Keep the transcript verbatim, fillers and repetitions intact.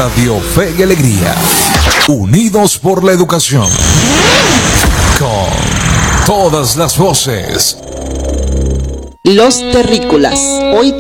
Radio Fe y Alegría, unidos por la educación, con todas las voces. Los Terrícolas hoy